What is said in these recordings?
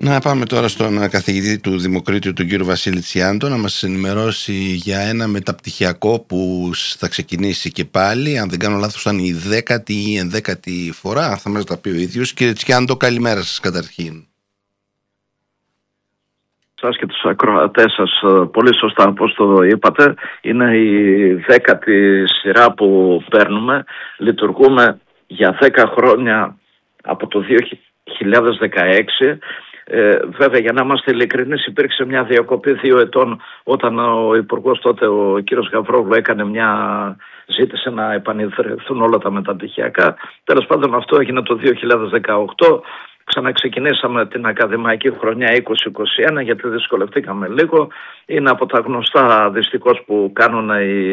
Να πάμε τώρα στον καθηγητή του Δημοκρίτιου, τον κύριο Βασίλη Τσιάντο, να μας ενημερώσει για ένα μεταπτυχιακό που θα ξεκινήσει και πάλι. Αν δεν κάνω λάθος, ήταν η 10η ή 11η φορά. Θα μας τα πει ο ίδιος. Κύριε Τσιάντο, καλημέρα σας καταρχήν. Σας και τους ακροατές σας, πολύ σωστά όπως το είπατε, είναι η 10η σειρά που παίρνουμε. Λειτουργούμε για 10 χρόνια από το 2016. Βέβαια, για να είμαστε ειλικρινείς, υπήρξε μια διακοπή 2 ετών όταν ο Υπουργός τότε, ο κύριος Γαβρόγλου, ζήτησε να επανειδρευθούν όλα τα μεταπτυχιακά. Τέλος πάντων, αυτό έγινε το 2018. Ξαναξεκινήσαμε την ακαδημαϊκή χρονιά 2021 γιατί δυσκολευτήκαμε λίγο. Είναι από τα γνωστά δυστυχώς που κάνουν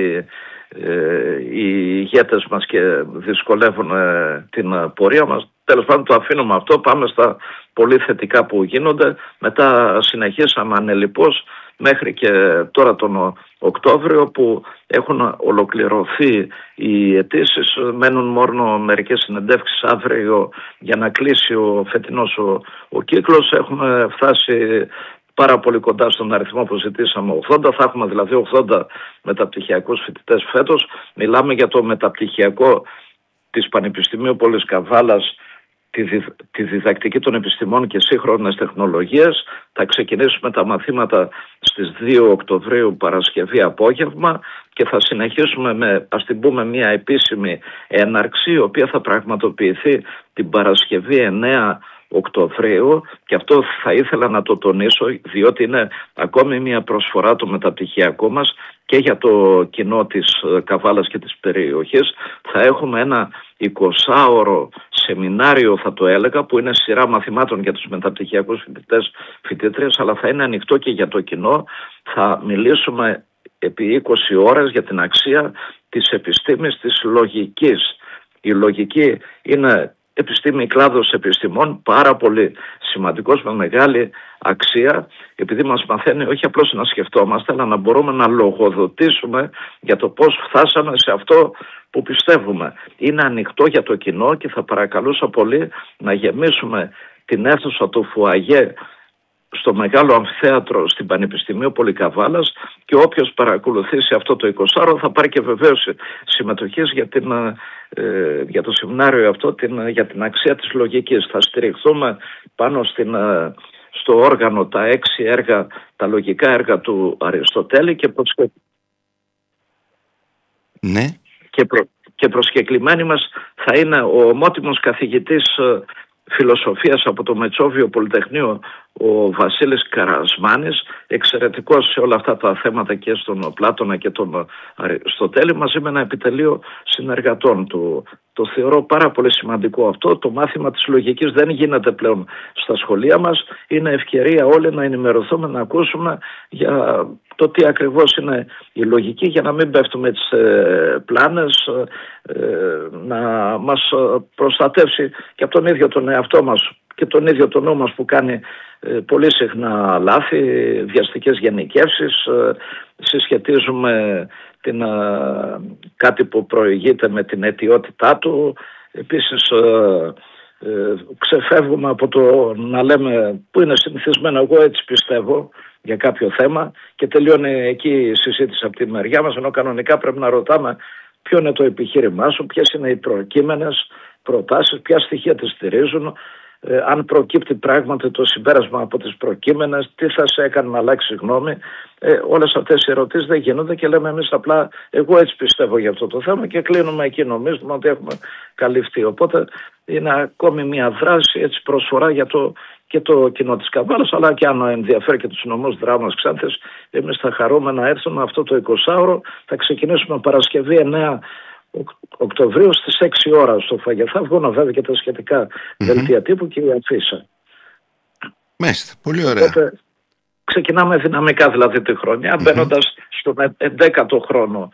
οι ηγέτες μας και δυσκολεύουν την πορεία μας. Τέλος πάντων, το αφήνουμε αυτό, πάμε στα πολύ θετικά που γίνονται. Μετά συνεχίσαμε ανελιπώς μέχρι και τώρα τον Οκτώβριο που έχουν ολοκληρωθεί οι αιτήσεις. Μένουν μόνο μερικές συνεντεύξεις αύριο για να κλείσει ο φετινός ο κύκλος. Έχουμε φτάσει πάρα πολύ κοντά στον αριθμό που ζητήσαμε, 80. Θα έχουμε δηλαδή 80 μεταπτυχιακούς φοιτητές φέτος. Μιλάμε για το μεταπτυχιακό της Πανεπιστημίου Πολυσκαβάλας, τη διδακτική των επιστημών και σύγχρονες τεχνολογίες. Θα ξεκινήσουμε τα μαθήματα στις 2 Οκτωβρίου Παρασκευή απόγευμα και θα συνεχίσουμε με, ας την πούμε, μια επίσημη έναρξη, η οποία θα πραγματοποιηθεί την Παρασκευή 9 Οκτωβρίου, και αυτό θα ήθελα να το τονίσω διότι είναι ακόμη μια προσφορά του μεταπτυχιακού μας και για το κοινό της Καβάλας και της περιοχής. Θα έχουμε ένα 20ωρο σεμινάριο, θα το έλεγα, που είναι σειρά μαθημάτων για τους μεταπτυχιακούς φοιτητές, αλλά θα είναι ανοιχτό και για το κοινό. Θα μιλήσουμε επί 20 ώρες για την αξία της επιστήμης της λογικής. Η λογική είναι επιστήμη, κλάδος επιστημών, πάρα πολύ σημαντικός, με μεγάλη αξία, επειδή μας μαθαίνει όχι απλώς να σκεφτόμαστε, αλλά να μπορούμε να λογοδοτήσουμε για το πώς φτάσαμε σε αυτό που πιστεύουμε. Είναι ανοιχτό για το κοινό και θα παρακαλούσα πολύ να γεμίσουμε την αίθουσα του Φουαγέ στο μεγάλο αμφιθέατρο στην Πανεπιστημίου Πολυκαβάλας, και όποιος παρακολουθήσει αυτό το 20ωρο θα πάρει και βεβαίως συμμετοχής για το σεμινάριο αυτό, για την αξία της λογικής. Θα στηριχθούμε πάνω στο όργανο, τα 6 έργα, τα λογικά έργα του Αριστοτέλη και προσκεκλημένοι μας θα είναι ο ομότιμος καθηγητής φιλοσοφίας από το Μετσόβιο Πολυτεχνείο, ο Βασίλης Καρασμάνης, εξαιρετικός σε όλα αυτά τα θέματα και στον Πλάτωνα και τον Αριστοτέλη, μαζί με ένα επιτελείο συνεργατών του. Το θεωρώ πάρα πολύ σημαντικό αυτό. Το μάθημα της λογικής δεν γίνεται πλέον στα σχολεία μας. Είναι ευκαιρία όλοι να ενημερωθούμε, να ακούσουμε για το τι ακριβώς είναι η λογική, για να μην πέφτουμε τις πλάνες, να μας προστατεύσει και από τον ίδιο τον εαυτό μας και τον ίδιο τον νου μας που κάνει πολύ συχνά λάθη, βιαστικές γενικεύσεις. Συσχετίζουμε κάτι που προηγείται με την αιτιότητά του. Επίσης ξεφεύγουμε από το να λέμε που είναι συνηθισμένο εγώ έτσι πιστεύω για κάποιο θέμα και τελειώνει εκεί η συζήτηση από τη μεριά μας, ενώ κανονικά πρέπει να ρωτάμε ποιο είναι το επιχείρημά σου, ποιες είναι οι προκείμενες προτάσεις, ποια στοιχεία τις στηρίζουν, αν προκύπτει πράγματι το συμπέρασμα από τις προκείμενες, τι θα σε έκανε να αλλάξει γνώμη. Όλες αυτές οι ερωτήσεις δεν γίνονται και λέμε εμείς απλά εγώ έτσι πιστεύω για αυτό το θέμα και κλείνουμε εκεί, νομίζουμε ότι έχουμε καλυφθεί. Οπότε είναι ακόμη μια δράση, έτσι, προσφορά για και το κοινό της Καβάλας, αλλά και αν ενδιαφέρει και τους νομούς Δράμας Ξάνθης, εμείς θα χαρούμε να έρθουμε αυτό το 20ωρο. Θα ξεκινήσουμε Παρασκευή 9 Οκτωβρίου στις 6 ώρα στο Φαγέ. Θα βγουν βέβαια και τα σχετικά δελτία τύπου και η αφίσα. Μάλιστα, πολύ ωραία. Οπότε ξεκινάμε δυναμικά δηλαδή τη χρονιά, μπαίνοντας στον 11ο χρόνο